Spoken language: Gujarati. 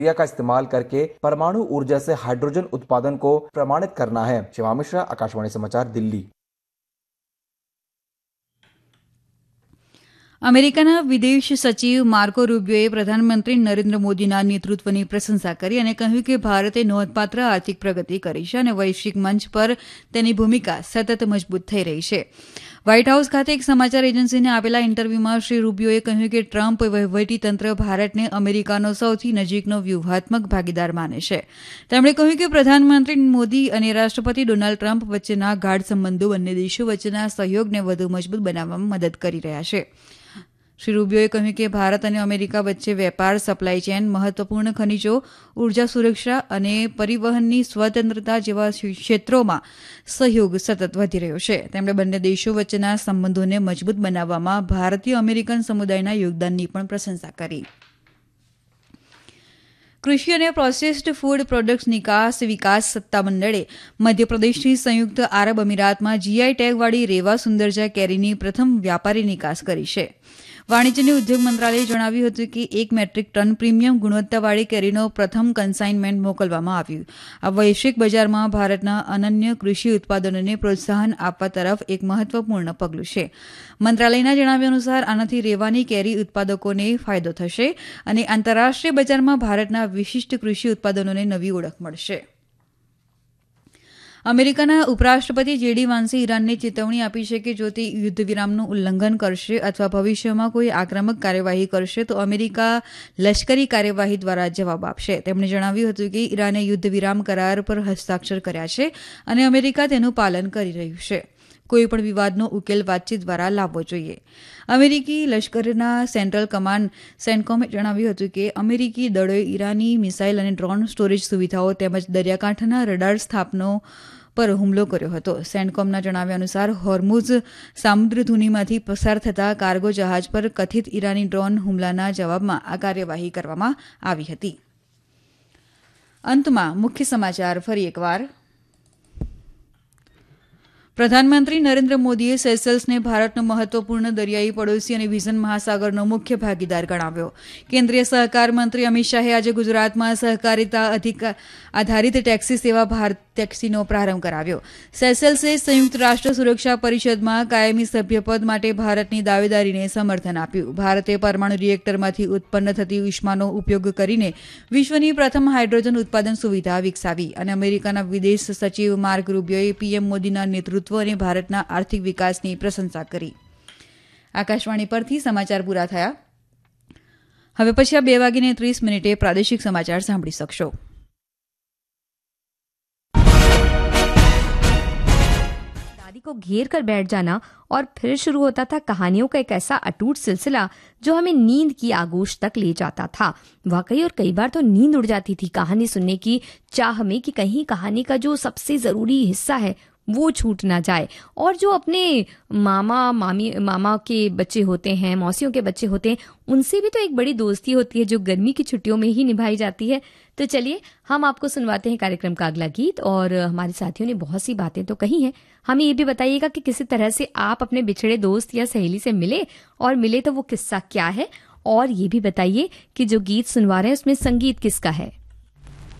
प्रक्रिया का इस्तेमाल करके परमाणु ऊर्जा से हाइड्रोजन उत्पादन को प्रमाणित करना है। शिवा मिश्रा, आकाशवाणी समाचार, दिल्ली। અમેરિકાના વિદેશ સચિવ માર્કો રૂબિયોએ પ્રધાનમંત્રી નરેન્દ્ર મોદીના નેતૃત્વની પ્રશંસા કરી અને કહ્યું કે ભારતે નોંધપાત્ર આર્થિક પ્રગતિ કરી છે અને વૈશ્વિક મંચ પર તેની ભૂમિકા સતત મજબૂત થઈ રહી છે. વ્હાઇટ હાઉસ ખાતે એક સમાચાર એજન્સીને આપેલા ઇન્ટરવ્યુમાં શ્રી રૂબિયોએ કહ્યું કે ટ્રમ્પ વહીવટીતંત્ર ભારતને અમેરિકાનો સૌથી નજીકનો વ્યૂહાત્મક ભાગીદાર માને છે. તેમણે કહ્યું કે પ્રધાનમંત્રી મોદી અને રાષ્ટ્રપતિ ડોનાલ્ડ ટ્રમ્પ વચ્ચેના ગાઢ સંબંધો બંને દેશો વચ્ચેના સહયોગને વધુ મજબૂત બનાવવામાં મદદ કરી રહ્યા છે. શ્રી રૂબિયોએ કહ્યું કે ભારત અને અમેરિકા વચ્ચે વેપાર, સપ્લાય ચેન, મહત્વપૂર્ણ ખનીજો, ઉર્જા સુરક્ષા અને પરિવહનની સ્વતંત્રતા જેવા ક્ષેત્રોમાં સહયોગ સતત વધી રહ્યો છે. તેમણે બંને દેશો વચ્ચેના સંબંધોને મજબૂત બનાવવામાં ભારતીય અમેરિકન સમુદાયના યોગદાનની પણ પ્રશંસા કરી. કૃષિ અને પ્રોસેસ્ડ ફૂડ પ્રોડક્ટ્સ નિકાસ વિકાસ સત્તામંડળે મધ્યપ્રદેશથી સંયુક્ત આરબ અમીરાતમાં જીઆઈ ટેગવાળી રેવા સુંદરજા કેરીની પ્રથમ વ્યાપારી નિકાસ કરી છે. વાણિજ્ય અને ઉદ્યોગ મંત્રાલયે જણાવ્યું હતું કે 1 મેટ્રિક ટન પ્રીમિયમ ગુણવત્તાવાળી કેરીનો પ્રથમ કન્સાઇનમેન્ટ મોકલવામાં આવ્યું. આ વૈશ્વિક બજારમાં ભારતના અનન્ય કૃષિ ઉત્પાદનોને પ્રોત્સાહન આપવા તરફ એક મહત્વપૂર્ણ પગલું છે. મંત્રાલયના જણાવ્યા અનુસાર આનાથી રેવાની કેરી ઉત્પાદકોને ફાયદો થશે અને આંતરરાષ્ટ્રીય બજારમાં ભારતના વિશિષ્ટ કૃષિ ઉત્પાદનોને નવી ઓળખ મળશે. અમેરિકાના ઉપરાષ્ટ્રપતિ જેડી વાન્સે ઈરાનને ચેતવણી આપી છે કે જો તે યુદ્ધ વિરામનું ઉલ્લંઘન કરશે અથવા ભવિષ્યમાં કોઈ આક્રમક કાર્યવાહી કરશે તો અમેરિકા લશ્કરી કાર્યવાહી દ્વારા જવાબ આપશે. તેમણે જણાવ્યું હતું કે ઈરાને યુદ્ધ વિરામ કરાર પર હસ્તાક્ષર કર્યા છે અને અમેરિકા તેનું પાલન કરી રહ્યું છે. કોઈપણ વિવાદનો ઉકેલ વાતચીત દ્વારા લાવવો જોઈએ. અમેરિકી લશ્કરના સેન્ટ્રલ કમાન્ડ સેન્ટકોમે જણાવ્યું હતું કે અમેરિકી દળોએ ઈરાની મિસાઇલ અને ડ્રોન સ્ટોરેજ સુવિધાઓ તેમજ દરિયાકાંઠાના રડાર સ્થાપનો પર હુમલો કર્યો હતો. સેન્ટકોમના જણાવ્યા અનુસાર હોર્મુઝ સામુદ્રધુનીમાંથી પસાર થતા કાર્ગો જહાજ પર કથિત ઈરાની ડ્રોન હુમલાના જવાબમાં આ કાર્યવાહી કરવામાં આવી હતી. અંતમાં મુખ્ય સમાચાર ફરી એકવાર. પ્રધાનમંત્રી નરેન્દ્ર મોદીએ સેશેલ્સને ભારતનો મહત્વપૂર્ણ દરિયાઈ પડોશી અને વિઝન મહાસાગરનો મુખ્ય ભાગીદાર ગણાવ્યો. કેન્દ્રીય સહકાર મંત્રી અમિત શાહે આજે ગુજરાતમાં સહકારિતા આધારિત ટેક્સી સેવા ભારત ટેક્સીનો પ્રારંભ કરાવ્યો. સેશેલ્સે સંયુક્ત રાષ્ટ્ર સુરક્ષા પરિષદમાં કાયમી સભ્યપદ માટે ભારતની દાવેદારીને સમર્થન આપ્યું. ભારતે પરમાણુ રિએક્ટરમાંથી ઉત્પન્ન થતી ઉષ્માનો ઉપયોગ કરીને વિશ્વની પ્રથમ હાઇડ્રોજન ઉત્પાદન સુવિધા વિકસાવી અને અમેરિકાના વિદેશ સચિવ માર્ક રૂબિયોએ પીએમ મોદીના નેતૃત્વ અને ભારતના આર્થિક વિકાસની પ્રશંસા કરી. આકાશવાણી પરથી સમાચાર પૂરા થયા. હવે પછી આ 2:30 પ્રાદેશિક સમાચાર સાંભળી શકશો. दादी को घेर कर बैठ जाना और फिर शुरू होता था कहानियों का एक ऐसा अटूट सिलसिला जो हमें नींद की आगोश तक ले जाता था. वाकई और कई बार तो नींद उड़ जाती थी कहानी सुनने की चाह में कि कहीं कहानी का जो सबसे जरूरी हिस्सा है वो छूट ना जाए. और जो अपने मामा के बच्चे होते हैं, मौसियों के बच्चे होते हैं, उनसे भी तो एक बड़ी दोस्ती होती है जो गर्मी की छुट्टियों में ही निभाई जाती है. तो चलिए हम आपको सुनवाते हैं कार्यक्रम का अगला गीत. और हमारे साथियों ने बहुत सी बातें तो कही हैं. हमें ये भी बताइएगा कि किसी तरह से आप अपने बिछड़े दोस्त या सहेली से मिले, और मिले तो वो किस्सा क्या है. और ये भी बताइए कि जो गीत सुनवा रहे हैं उसमें संगीत किसका है.